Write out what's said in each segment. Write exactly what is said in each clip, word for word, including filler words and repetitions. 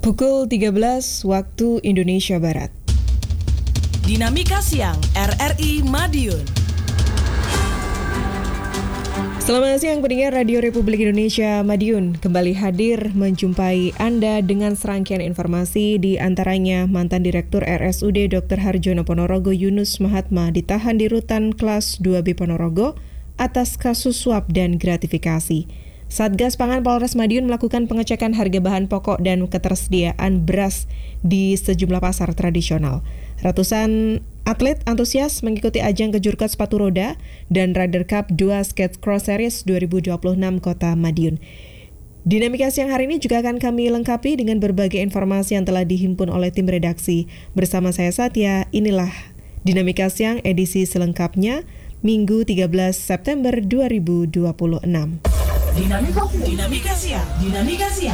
Pukul tiga belas waktu Indonesia Barat. Dinamika Siang R R I Madiun. Selamat siang pendengar Radio Republik Indonesia Madiun. Kembali hadir menjumpai Anda dengan serangkaian informasi, di antaranya mantan Direktur R S U D Doktor Harjono Ponorogo Yunus Mahatma ditahan di Rutan Kelas dua B Ponorogo atas kasus suap dan gratifikasi. Satgas Pangan Polres Madiun melakukan pengecekan harga bahan pokok dan ketersediaan beras di sejumlah pasar tradisional. Ratusan atlet antusias mengikuti ajang kejurkat sepatu roda dan Rider Cup dua Skate Cross Series dua ribu dua puluh enam Kota Madiun. Dinamika siang hari ini juga akan kami lengkapi dengan berbagai informasi yang telah dihimpun oleh tim redaksi. Bersama saya Satya, inilah Dinamika Siang edisi selengkapnya Minggu tiga belas September dua ribu dua puluh enam. Dinamika, Dinamika Siang, Dinamika Siang.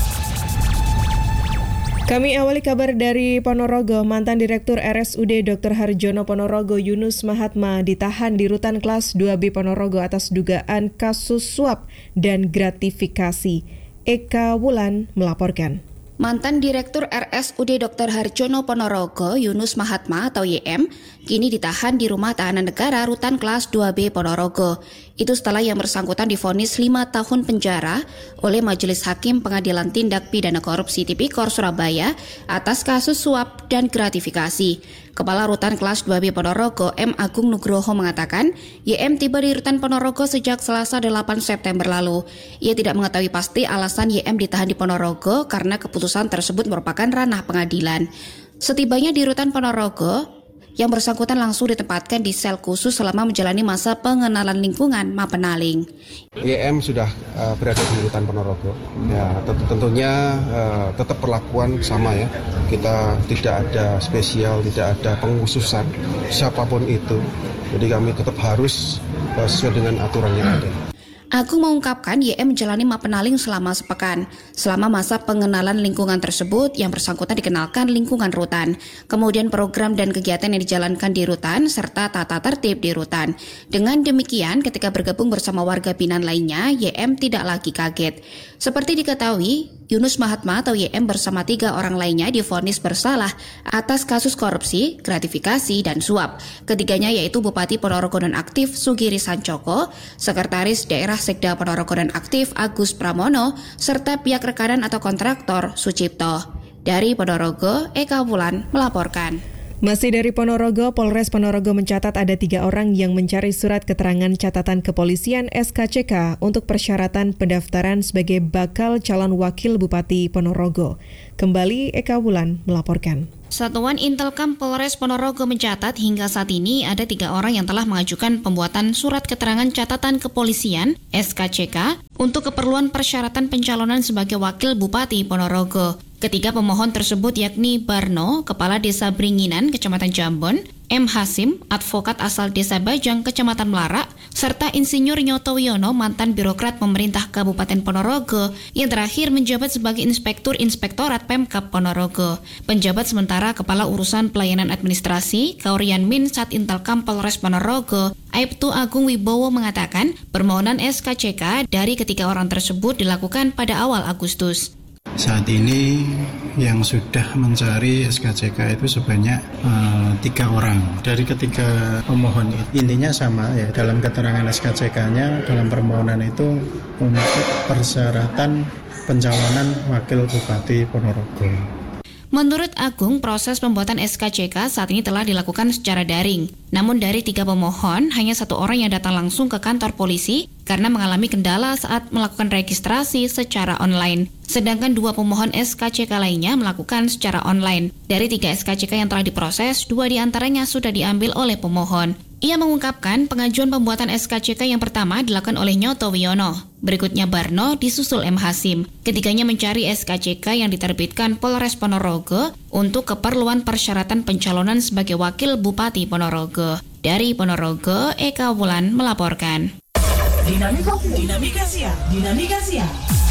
Kami awali kabar dari Ponorogo. Mantan Direktur R S U D Doktor Harjono Ponorogo Yunus Mahatma ditahan di Rutan Kelas dua B Ponorogo atas dugaan kasus suap dan gratifikasi. Eka Wulan melaporkan. Mantan Direktur R S U D Doktor Harjono Ponorogo Yunus Mahatma atau Y M kini ditahan di Rumah Tahanan Negara Rutan Kelas dua B Ponorogo. Itu setelah yang bersangkutan divonis lima tahun penjara oleh Majelis Hakim Pengadilan Tindak Pidana Korupsi Tipikor Surabaya atas kasus suap dan gratifikasi. Kepala Rutan Kelas dua B Ponorogo M. Agung Nugroho mengatakan Y M tiba di Rutan Ponorogo sejak Selasa delapan September lalu. Ia tidak mengetahui pasti alasan Y M ditahan di Ponorogo karena keputusan tersebut merupakan ranah pengadilan. Setibanya di Rutan Ponorogo, yang bersangkutan langsung ditempatkan di sel khusus selama menjalani masa pengenalan lingkungan Mapenaling. Y M sudah uh, berada di Rutan Ponorogo. Ya, tentunya uh, tetap perlakuan sama ya. Kita tidak ada spesial, tidak ada pengkhususan siapapun itu. Jadi kami tetap harus uh, sesuai dengan aturan yang ada. Agung mengungkapkan Y M menjalani Mapenaling selama sepekan. Selama masa pengenalan lingkungan tersebut, yang bersangkutan dikenalkan lingkungan rutan, kemudian program dan kegiatan yang dijalankan di rutan, serta tata tertib di rutan. Dengan demikian, ketika bergabung bersama warga binaan lainnya, Y M tidak lagi kaget. Seperti diketahui, Yunus Mahatma atau Y M bersama tiga orang lainnya divonis bersalah atas kasus korupsi, gratifikasi, dan suap. Ketiganya yaitu Bupati Ponorogo nonaktif Sugiri Sancoko, Sekretaris Daerah Sekda Ponorogo nonaktif Agus Pramono, serta pihak rekanan atau kontraktor Sucipto. Dari Ponorogo, Eka Wulan melaporkan. Masih dari Ponorogo, Polres Ponorogo mencatat ada tiga orang yang mencari surat keterangan catatan kepolisian S K C K untuk persyaratan pendaftaran sebagai bakal calon wakil Bupati Ponorogo. Kembali Eka Wulan melaporkan. Satuan Intelkam Polres Ponorogo mencatat hingga saat ini ada tiga orang yang telah mengajukan pembuatan surat keterangan catatan kepolisian S K C K untuk keperluan persyaratan pencalonan sebagai wakil Bupati Ponorogo. Ketiga pemohon tersebut yakni Barno, Kepala Desa Bringinan, Kecamatan Jambon, M. Hasim, advokat asal Desa Bajang, Kecamatan Melarak, serta Insinyur Nyoto Wiono, mantan birokrat pemerintah Kabupaten Ponorogo, yang terakhir menjabat sebagai Inspektur Inspektorat Pemkab Ponorogo. Penjabat sementara Kepala Urusan Pelayanan Administrasi, Kaurian Min Sat Intelkam Polres Ponorogo, Aibtu Agung Wibowo mengatakan, permohonan S K C K dari ketiga orang tersebut dilakukan pada awal Agustus. Saat ini yang sudah mencari S K C K itu sebanyak uh, tiga orang. Dari ketiga pemohon intinya sama ya, dalam keterangan S K C K-nya dalam permohonan itu untuk persyaratan pencalonan wakil Bupati Ponorogo. Menurut Agung, proses pembuatan S K C K saat ini telah dilakukan secara daring. Namun dari tiga pemohon, hanya satu orang yang datang langsung ke kantor polisi karena mengalami kendala saat melakukan registrasi secara online. Sedangkan dua pemohon S K C K lainnya melakukan secara online. Dari tiga S K C K yang telah diproses, dua diantaranya sudah diambil oleh pemohon. Ia mengungkapkan pengajuan pembuatan S K C K yang pertama dilakukan oleh Nyoto Wiono. Berikutnya Barno, disusul M. Hasim. Ketiganya mencari S K C K yang diterbitkan Polres Ponorogo untuk keperluan persyaratan pencalonan sebagai wakil Bupati Ponorogo. Dari Ponorogo, Eka Wulan melaporkan. Dinamika, Dinamika Siang, Dinamika Siang.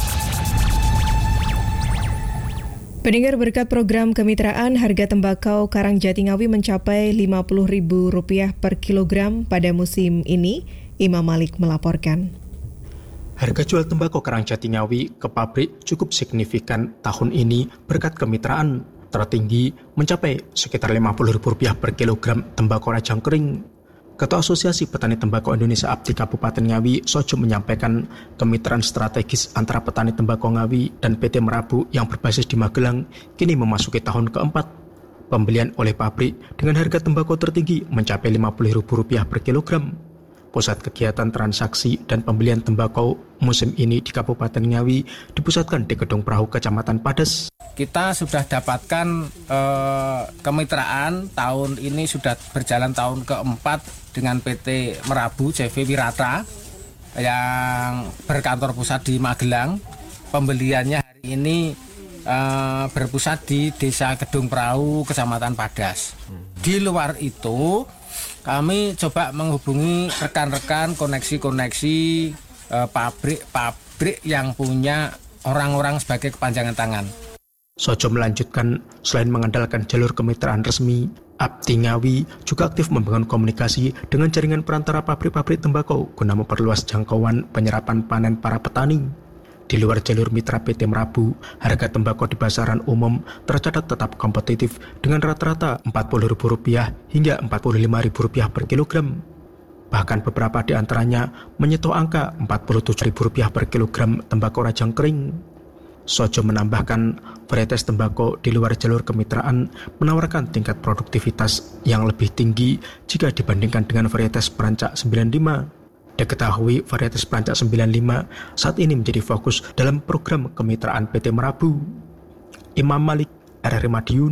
Pendengar, berkat program kemitraan, harga tembakau Karang Jatingawi mencapai lima puluh ribu rupiah per kilogram pada musim ini. Imam Malik melaporkan. Harga jual tembakau Karangjati Ngawi ke pabrik cukup signifikan tahun ini berkat kemitraan. Tertinggi mencapai sekitar lima puluh ribu rupiah per kilogram tembakau rajang kering. Ketua Asosiasi Petani Tembakau Indonesia Abdi Kabupaten Ngawi, Sojo, menyampaikan kemitraan strategis antara petani tembakau Ngawi dan P T Merabu yang berbasis di Magelang kini memasuki tahun keempat. Pembelian oleh pabrik dengan harga tembakau tertinggi mencapai lima puluh ribu rupiah per kilogram. Pusat kegiatan transaksi dan pembelian tembakau musim ini di Kabupaten Ngawi dipusatkan di Gedung Perahu Kecamatan Padas. Kita sudah dapatkan eh, kemitraan tahun ini sudah berjalan tahun keempat dengan P T Merabu J V Wirata yang berkantor pusat di Magelang. Pembeliannya hari ini eh, berpusat di Desa Gedung Perahu Kecamatan Padas. Di luar itu kami coba menghubungi rekan-rekan koneksi-koneksi eh, pabrik-pabrik yang punya orang-orang sebagai kepanjangan tangan. Sojo melanjutkan, selain mengandalkan jalur kemitraan resmi, Abdi Ngawi juga aktif membangun komunikasi dengan jaringan perantara pabrik-pabrik tembakau guna memperluas jangkauan penyerapan panen para petani. Di luar jalur mitra P T Merabu, harga tembakau di pasaran umum tercatat tetap kompetitif dengan rata-rata empat puluh ribu rupiah hingga empat puluh lima ribu rupiah per kilogram. Bahkan beberapa di antaranya menyentuh angka empat puluh tujuh ribu rupiah per kilogram tembakau rajang kering. Sojo menambahkan, varietas tembakau di luar jalur kemitraan menawarkan tingkat produktivitas yang lebih tinggi jika dibandingkan dengan varietas perancak sembilan puluh lima. Diketahui varietas perancak sembilan puluh lima saat ini menjadi fokus dalam program kemitraan P T Merabu. Imam Malik, R R I Madiun.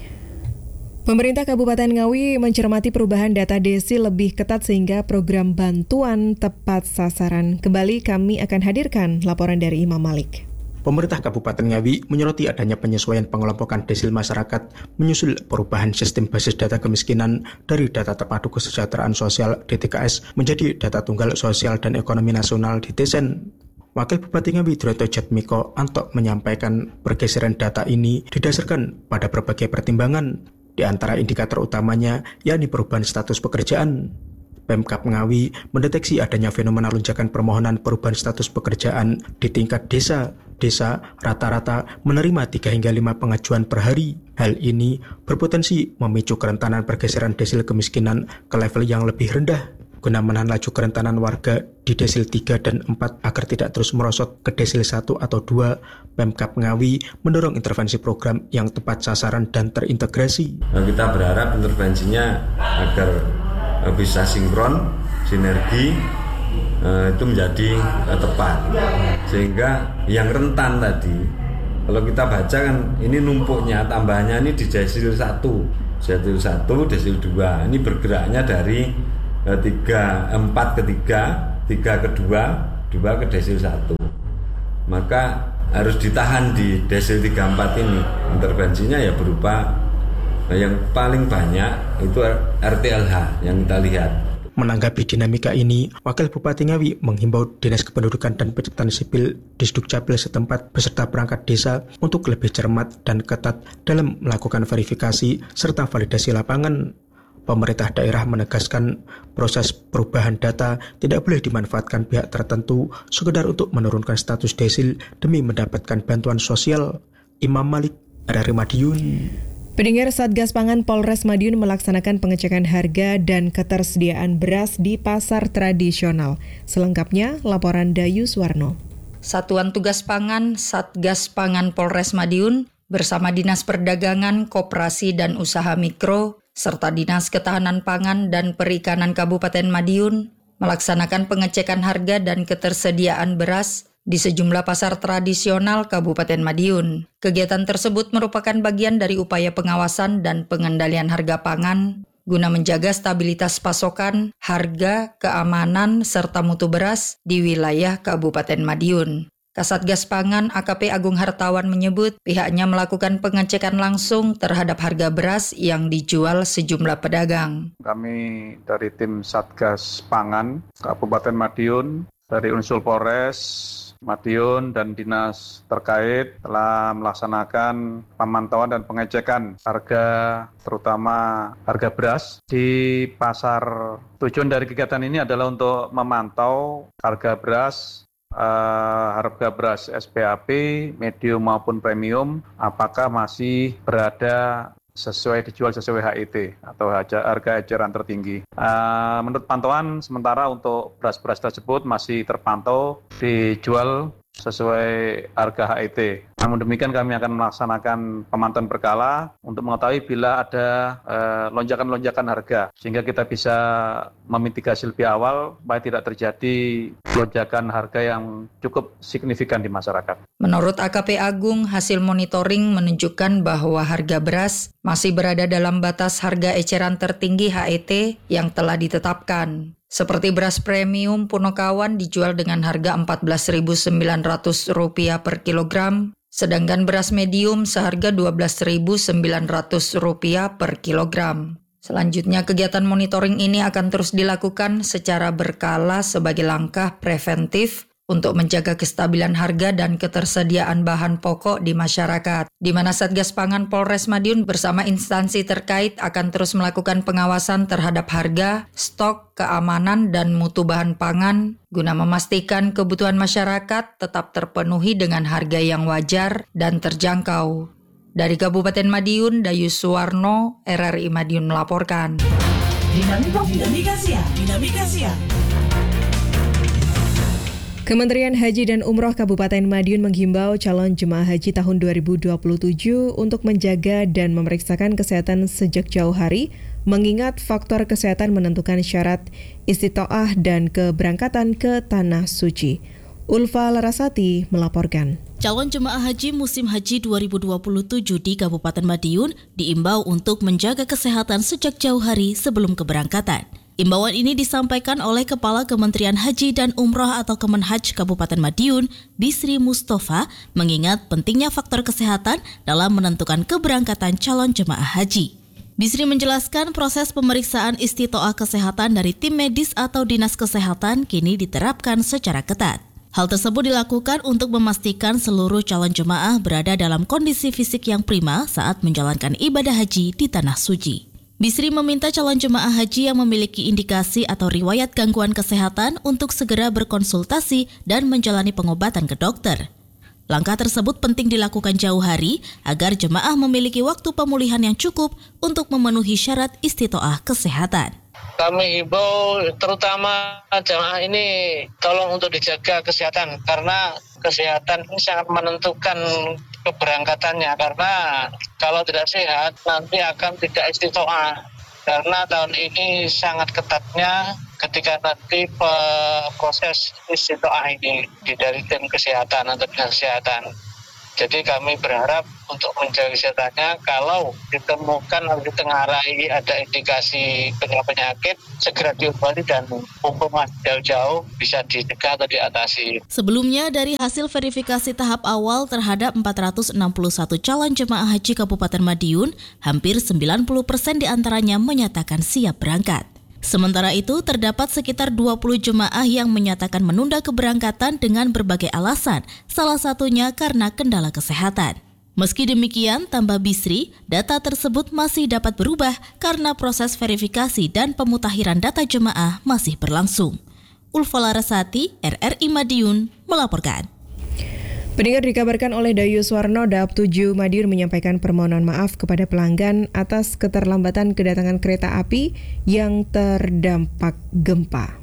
Pemerintah Kabupaten Ngawi mencermati perubahan data desil lebih ketat sehingga program bantuan tepat sasaran. Kembali kami akan hadirkan laporan dari Imam Malik. Pemerintah Kabupaten Ngawi menyoroti adanya penyesuaian pengelompokan desil masyarakat menyusul perubahan sistem basis data kemiskinan dari data terpadu kesejahteraan sosial D T K S menjadi data tunggal sosial dan ekonomi nasional D T S E N. Wakil Bupati Ngawi Droto Jatmiko Anto menyampaikan pergeseran data ini didasarkan pada berbagai pertimbangan, di antara indikator utamanya yakni perubahan status pekerjaan. Pemkab Ngawi mendeteksi adanya fenomena lonjakan permohonan perubahan status pekerjaan di tingkat desa. Desa rata-rata menerima tiga hingga lima pengajuan per hari. Hal ini berpotensi memicu kerentanan pergeseran desil kemiskinan ke level yang lebih rendah. Guna menahan laju kerentanan warga di desil tiga dan empat agar tidak terus merosot ke desil satu atau dua, Pemkab Ngawi mendorong intervensi program yang tepat sasaran dan terintegrasi. Nah, kita berharap intervensinya agar bisa sinkron, sinergi, eh, itu menjadi eh, tepat, sehingga yang rentan tadi, kalau kita baca kan ini numpuknya, tambahnya ini di desil satu, desil satu, desil dua, ini bergeraknya dari eh, tiga, empat ke tiga, tiga ke dua, dua ke desil satu, maka harus ditahan di desil tiga empat ini. Intervensinya ya berupa yang paling banyak itu R T L H yang kita lihat. Menanggapi dinamika ini, Wakil Bupati Ngawi menghimbau Dinas Kependudukan dan Pencatatan Sipil Disdukcapil setempat beserta perangkat desa untuk lebih cermat dan ketat dalam melakukan verifikasi serta validasi lapangan. Pemerintah daerah menegaskan proses perubahan data tidak boleh dimanfaatkan pihak tertentu sekedar untuk menurunkan status desil demi mendapatkan bantuan sosial. Imam Malik, R R I Madiun. Pendengar, Satgas Pangan Polres Madiun melaksanakan pengecekan harga dan ketersediaan beras di pasar tradisional. Selengkapnya, laporan Dayu Suwarno. Satuan Tugas Pangan Satgas Pangan Polres Madiun bersama Dinas Perdagangan, Koperasi dan Usaha Mikro serta Dinas Ketahanan Pangan dan Perikanan Kabupaten Madiun melaksanakan pengecekan harga dan ketersediaan beras di sejumlah pasar tradisional Kabupaten Madiun. Kegiatan tersebut merupakan bagian dari upaya pengawasan dan pengendalian harga pangan guna menjaga stabilitas pasokan, harga, keamanan, serta mutu beras di wilayah Kabupaten Madiun. Kasatgas Pangan A K P Agung Hartawan menyebut pihaknya melakukan pengecekan langsung terhadap harga beras yang dijual sejumlah pedagang. Kami dari tim Satgas Pangan Kabupaten Madiun, dari unsur Polres Madiun dan dinas terkait telah melaksanakan pemantauan dan pengecekan harga, terutama harga beras di pasar. Tujuan dari kegiatan ini adalah untuk memantau harga beras uh, harga beras S P A P, medium maupun premium, apakah masih berada sesuai dijual sesuai H E T atau harga eceran tertinggi. Uh, menurut pantauan sementara untuk beras-beras tersebut masih terpantau dijual sesuai harga H E T. Namun demikian kami akan melaksanakan pemantauan berkala untuk mengetahui bila ada eh, lonjakan-lonjakan harga sehingga kita bisa memitigasi lebih awal supaya tidak terjadi lonjakan harga yang cukup signifikan di masyarakat. Menurut A K P Agung, hasil monitoring menunjukkan bahwa harga beras masih berada dalam batas harga eceran tertinggi H E T yang telah ditetapkan. Seperti beras premium Punokawan dijual dengan harga empat belas ribu sembilan ratus rupiah per kilogram, sedangkan beras medium seharga dua belas ribu sembilan ratus rupiah per kilogram. Selanjutnya, kegiatan monitoring ini akan terus dilakukan secara berkala sebagai langkah preventif untuk menjaga kestabilan harga dan ketersediaan bahan pokok di masyarakat, di mana Satgas Pangan Polres Madiun bersama instansi terkait akan terus melakukan pengawasan terhadap harga, stok, keamanan, dan mutu bahan pangan guna memastikan kebutuhan masyarakat tetap terpenuhi dengan harga yang wajar dan terjangkau. Dari Kabupaten Madiun, Dayus Suwarno, R R I Madiun melaporkan. Dinamika, dinamika siang, dinamika siang. Kementerian Haji dan Umroh Kabupaten Madiun menghimbau calon jemaah haji tahun dua ribu dua puluh tujuh untuk menjaga dan memeriksakan kesehatan sejak jauh hari, mengingat faktor kesehatan menentukan syarat istitoah dan keberangkatan ke Tanah Suci. Ulfa Larasati melaporkan. Calon jemaah haji musim haji dua ribu dua puluh tujuh di Kabupaten Madiun diimbau untuk menjaga kesehatan sejak jauh hari sebelum keberangkatan. Imbauan ini disampaikan oleh Kepala Kementerian Haji dan Umroh atau Kemenhaj Kabupaten Madiun, Bisri Mustafa, mengingat pentingnya faktor kesehatan dalam menentukan keberangkatan calon jemaah haji. Bisri menjelaskan proses pemeriksaan istitoah kesehatan dari tim medis atau dinas kesehatan kini diterapkan secara ketat. Hal tersebut dilakukan untuk memastikan seluruh calon jemaah berada dalam kondisi fisik yang prima saat menjalankan ibadah haji di Tanah Suci. Bisri meminta calon jemaah haji yang memiliki indikasi atau riwayat gangguan kesehatan untuk segera berkonsultasi dan menjalani pengobatan ke dokter. Langkah tersebut penting dilakukan jauh hari agar jemaah memiliki waktu pemulihan yang cukup untuk memenuhi syarat istitoah kesehatan. Kami himbau terutama jemaah ini tolong untuk dijaga kesehatan karena kesehatan ini sangat menentukan keberangkatannya, karena kalau tidak sehat nanti akan tidak istitoah, karena tahun ini sangat ketatnya ketika nanti proses istitoah ini dari tim kesehatan atau dinas kesehatan. Jadi kami berharap untuk menjaga kesehatannya, kalau ditemukan atau ditengarai ada indikasi penyakit, segera diobati dan mumpung jauh-jauh bisa dicegah atau diatasi. Sebelumnya, dari hasil verifikasi tahap awal terhadap empat ratus enam puluh satu calon jemaah haji Kabupaten Madiun, hampir sembilan puluh persen diantaranya menyatakan siap berangkat. Sementara itu, terdapat sekitar dua puluh jemaah yang menyatakan menunda keberangkatan dengan berbagai alasan, salah satunya karena kendala kesehatan. Meski demikian, tambah Bisri, data tersebut masih dapat berubah karena proses verifikasi dan pemutakhiran data jemaah masih berlangsung. Ulfa Larasati, R R I Madiun, melaporkan. Pendengar, dikabarkan oleh Dayus Suwarno, Daop tujuh Madiun menyampaikan permohonan maaf kepada pelanggan atas keterlambatan kedatangan kereta api yang terdampak gempa.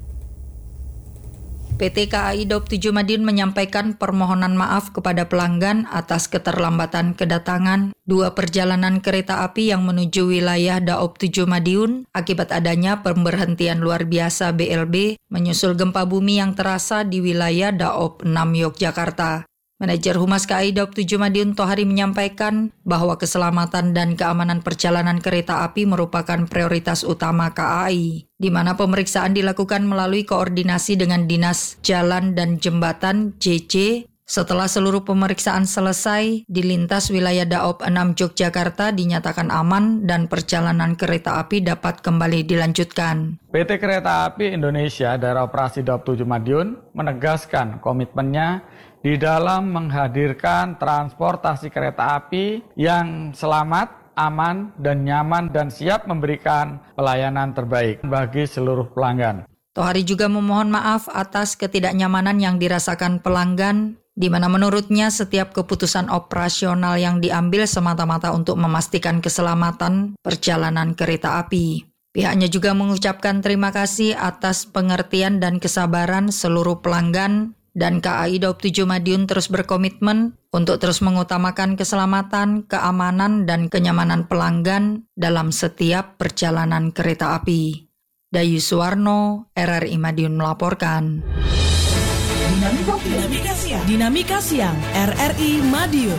P T K A I Daop tujuh Madiun menyampaikan permohonan maaf kepada pelanggan atas keterlambatan kedatangan dua perjalanan kereta api yang menuju wilayah Daop tujuh Madiun akibat adanya pemberhentian luar biasa B L B menyusul gempa bumi yang terasa di wilayah Daop enam Yogyakarta. Manajer Humas K A I Daop tujuh Madiun Tohari menyampaikan bahwa keselamatan dan keamanan perjalanan kereta api merupakan prioritas utama K A I, di mana pemeriksaan dilakukan melalui koordinasi dengan Dinas Jalan dan Jembatan J J. Setelah seluruh pemeriksaan selesai, di lintas wilayah Daop enam Yogyakarta dinyatakan aman dan perjalanan kereta api dapat kembali dilanjutkan. P T Kereta Api Indonesia Daerah Operasi Daop tujuh Madiun menegaskan komitmennya di dalam menghadirkan transportasi kereta api yang selamat, aman, dan nyaman dan siap memberikan pelayanan terbaik bagi seluruh pelanggan. Tohari juga memohon maaf atas ketidaknyamanan yang dirasakan pelanggan, di mana menurutnya setiap keputusan operasional yang diambil semata-mata untuk memastikan keselamatan perjalanan kereta api. Pihaknya juga mengucapkan terima kasih atas pengertian dan kesabaran seluruh pelanggan, dan K A I Daup tujuh Madiun terus berkomitmen untuk terus mengutamakan keselamatan, keamanan, dan kenyamanan pelanggan dalam setiap perjalanan kereta api. Dayu Suwarno, R R I Madiun melaporkan. Dinamika, Dinamika Siang. Dinamika Siang, R R I Madiun.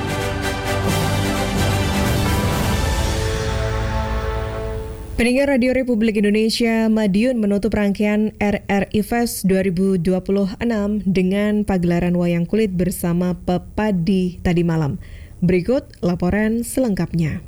Pendengar Radio Republik Indonesia, Madiun menutup rangkaian R R I Fest dua ribu dua puluh enam dengan pagelaran wayang kulit bersama Pepadi tadi malam. Berikut laporan selengkapnya.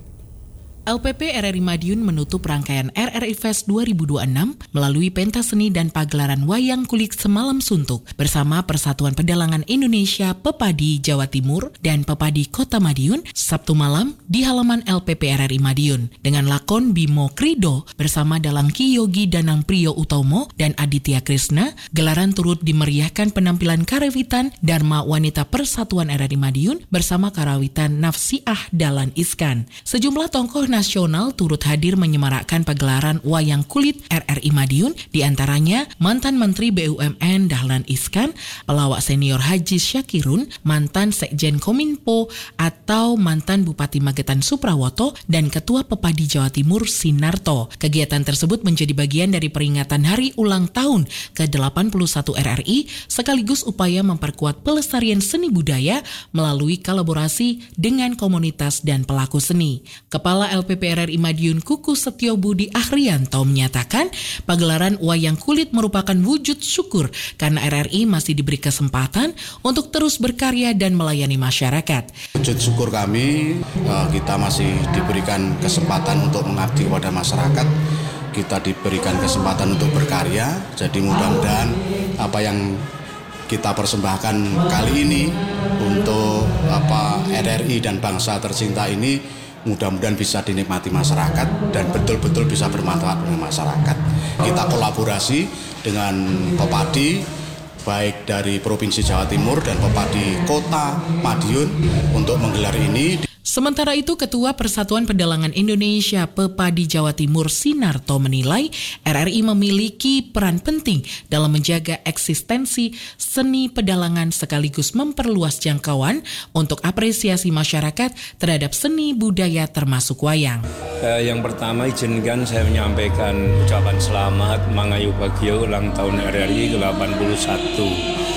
L P P R R I Madiun menutup rangkaian R R I Fest dua ribu dua puluh enam melalui pentas seni dan pagelaran wayang kulit semalam suntuk bersama Persatuan Pedalangan Indonesia Pepadi Jawa Timur dan Pepadi Kota Madiun Sabtu malam di halaman L P P R R I Madiun dengan lakon Bimo Krido bersama Dalang Ki Yogi Danang Priyo Utomo dan Aditya Krisna. Gelaran turut dimeriahkan penampilan karawitan Dharma Wanita Persatuan R R I Madiun bersama karawitan Nafsiah Dahlan Iskan. Sejumlah tokoh nasional turut hadir menyemarakkan pagelaran wayang kulit R R I Madiun, diantaranya mantan Menteri B U M N Dahlan Iskan, pelawak senior Haji Syakirun, mantan Sekjen Kominfo atau mantan Bupati Magetan Suprawoto, dan Ketua Pepadi Jawa Timur Sinarto. Kegiatan tersebut menjadi bagian dari peringatan hari ulang tahun ke delapan puluh satu R R I, sekaligus upaya memperkuat pelestarian seni budaya melalui kolaborasi dengan komunitas dan pelaku seni. Kepala L P P R R I Madiun Kuku Setio Budi Ahrianto menyatakan pagelaran wayang kulit merupakan wujud syukur karena R R I masih diberi kesempatan untuk terus berkarya dan melayani masyarakat. Wujud syukur kami, kita masih diberikan kesempatan untuk mengabdi kepada masyarakat, kita diberikan kesempatan untuk berkarya, jadi mudah-mudahan apa yang kita persembahkan kali ini untuk apa R R I dan bangsa tercinta ini mudah-mudahan bisa dinikmati masyarakat dan betul-betul bisa bermanfaat dengan masyarakat. Kita kolaborasi dengan Pepadi, baik dari Provinsi Jawa Timur dan Pepadi Kota Madiun untuk menggelar ini. Sementara itu, Ketua Persatuan Pedalangan Indonesia Pepadi Jawa Timur Sinarto menilai R R I memiliki peran penting dalam menjaga eksistensi seni pedalangan sekaligus memperluas jangkauan untuk apresiasi masyarakat terhadap seni budaya termasuk wayang. Eh, yang pertama izinkan saya menyampaikan ucapan selamat Mangayu Bagio ulang tahun R R I ke delapan puluh satu.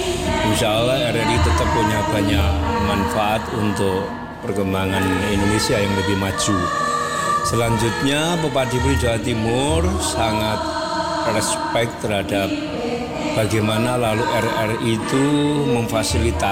Insya Allah R R I tetap punya banyak manfaat untuk perkembangan Indonesia yang lebih maju. Selanjutnya, Pepadi Jawa Timur sangat respect terhadap bagaimana lalu R R I itu memfasilitasi